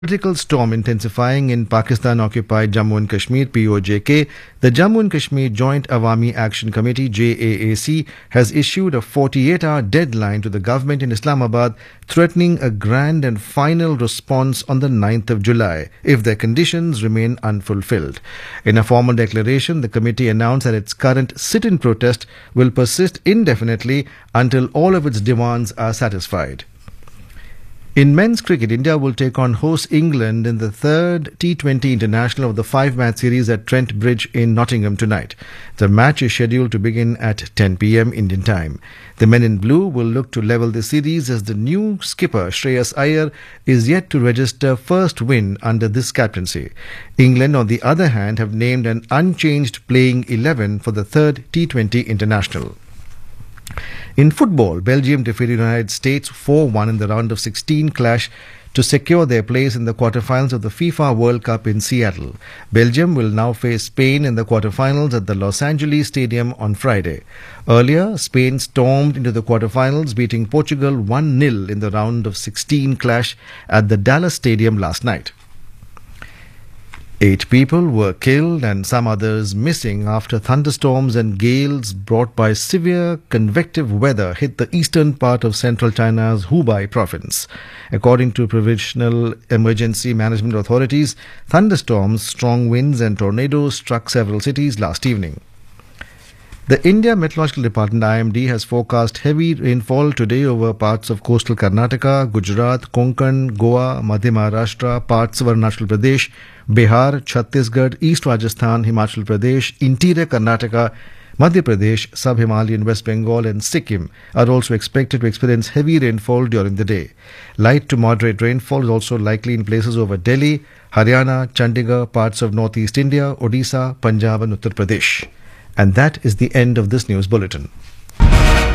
Political storm intensifying in Pakistan-occupied Jammu and Kashmir (POJK), the Jammu and Kashmir Joint Awami Action Committee (JAAC) has issued a 48-hour deadline to the government in Islamabad, threatening a grand and final response on the 9th of July if their conditions remain unfulfilled. In a formal declaration, the committee announced that its current sit-in protest will persist indefinitely until all of its demands are satisfied. In men's cricket, India will take on host England in the third T20 international of the five-match series at Trent Bridge in Nottingham tonight. The match is scheduled to begin at 10 p.m. Indian time. The men in blue will look to level the series as the new skipper Shreyas Iyer is yet to register first win under this captaincy. England, on the other hand, have named an unchanged playing 11 for the third T20 international. In football, Belgium defeated the United States 4-1 in the round of 16 clash to secure their place in the quarterfinals of the FIFA World Cup in Seattle. Belgium will now face Spain in the quarterfinals at the Los Angeles Stadium on Friday. Earlier, Spain stormed into the quarterfinals, beating Portugal 1-0 in the round of 16 clash at the Dallas Stadium last night. 8 people were killed and some others missing after thunderstorms and gales brought by severe convective weather hit the eastern part of central China's Hubei province. According to provincial emergency management authorities, thunderstorms, strong winds and tornadoes struck several cities last evening. The India Meteorological Department (IMD) has forecast heavy rainfall today over parts of coastal Karnataka, Gujarat, Konkan, Goa, Madhya Maharashtra, parts of Arunachal Pradesh, Bihar, Chhattisgarh, East Rajasthan, Himachal Pradesh, interior Karnataka, Madhya Pradesh, Sub-Himalayan West Bengal and Sikkim are also expected to experience heavy rainfall during the day. Light to moderate rainfall is also likely in places over Delhi, Haryana, Chandigarh, parts of northeast India, Odisha, Punjab and Uttar Pradesh. And that is the end of this news bulletin.